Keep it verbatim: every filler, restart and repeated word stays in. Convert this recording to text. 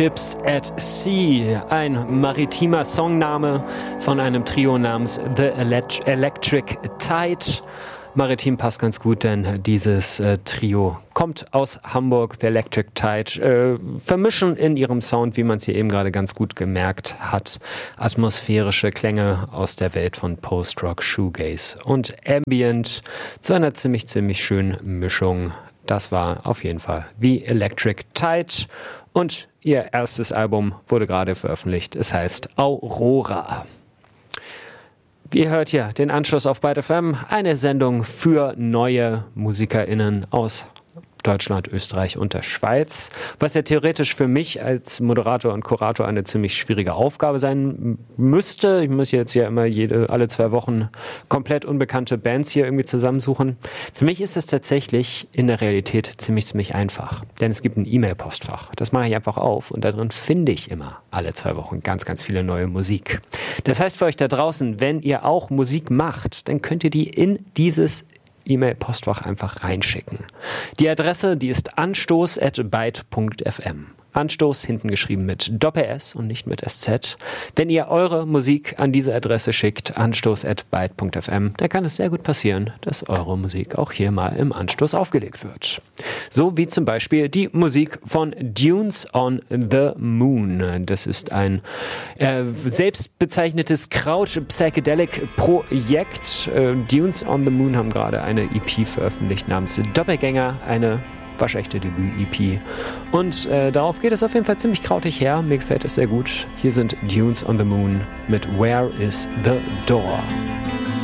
Ships at Sea, ein maritimer Songname von einem Trio namens The Elect- Electric Tide. Maritim passt ganz gut, denn dieses äh, Trio kommt aus Hamburg, The Electric Tide, äh, vermischen in ihrem Sound, wie man es hier eben gerade ganz gut gemerkt hat, atmosphärische Klänge aus der Welt von Post-Rock, Shoegaze und Ambient zu einer ziemlich, ziemlich schönen Mischung. Das war auf jeden Fall The Electric Tide und ihr erstes Album wurde gerade veröffentlicht. Es heißt Aurora. Ihr hört hier den Anschluss auf Byte F M, eine Sendung für neue MusikerInnen aus Deutschland, Österreich und der Schweiz, was ja theoretisch für mich als Moderator und Kurator eine ziemlich schwierige Aufgabe sein müsste. Ich muss jetzt ja immer jede, alle zwei Wochen komplett unbekannte Bands hier irgendwie zusammensuchen. Für mich ist es tatsächlich in der Realität ziemlich, ziemlich einfach, denn es gibt ein E-Mail-Postfach. Das mache ich einfach auf und da drin finde ich immer alle zwei Wochen ganz, ganz viele neue Musik. Das heißt für euch da draußen, wenn ihr auch Musik macht, dann könnt ihr die in dieses E-Mail-Postfach einfach reinschicken. Die Adresse, die ist anstoß at byte punkt f m. Anstoß hinten geschrieben mit Doppel-S und nicht mit S Z. Wenn ihr eure Musik an diese Adresse schickt, anstoß at byte punkt f m, dann kann es sehr gut passieren, dass eure Musik auch hier mal im Anstoß aufgelegt wird. So wie zum Beispiel die Musik von Dunes on the Moon. Das ist ein äh, selbstbezeichnetes Kraut-Psychedelic-Projekt. Äh, Dunes on the Moon haben gerade eine E P veröffentlicht namens Doppelgänger, eine waschechte Debüt-E P. Und äh, darauf geht es auf jeden Fall ziemlich krautig her. Mir gefällt es sehr gut. Hier sind Dunes on the Moon mit Where is the Door?